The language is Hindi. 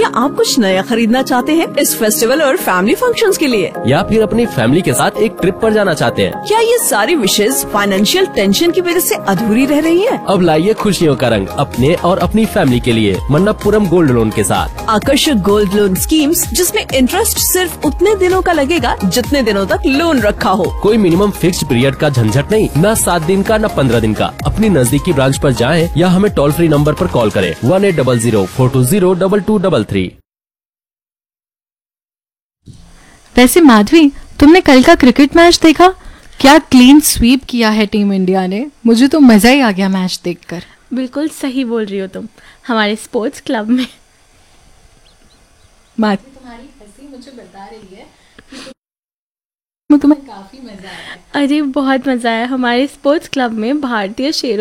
क्या आप कुछ नया खरीदना चाहते हैं इस फेस्टिवल और फैमिली फंक्शंस के लिए? या फिर अपनी फैमिली के साथ एक ट्रिप पर जाना चाहते हैं? क्या ये सारी विशेष फाइनेंशियल टेंशन की वजह से अधूरी रह रही हैं? अब लाइए खुशियों का रंग अपने और अपनी फैमिली के लिए मन्नप्पुरम गोल्ड लोन के साथ। आकर्षक गोल्ड लोन स्कीम्स जिसमें इंटरेस्ट सिर्फ उतने दिनों का लगेगा जितने दिनों तक लोन रखा हो। कोई मिनिमम फिक्स्ड पीरियड का झंझट नहीं, न 7 दिन का न 15 दिन का। अपनी नजदीकी ब्रांच पर जाएं या हमें टोल फ्री नंबर पर कॉल करें 1800-420-2233। वैसे माधवी, तुमने कल का क्रिकेट मैच देखा? क्या क्लीन स्वीप किया है टीम इंडिया ने। मुझे तो मजा ही आ गया मैच देखकर। बिल्कुल सही बोल रही हो तुम। हमारे स्पोर्ट्स क्लब में माधवी, तुम्हारी हंसी मुझे बता रही है कि तुम्हें काफी मजा आया। अरे बहुत मजा आया। हमारे स्पोर्ट्स क्लब में भारतीय शेरों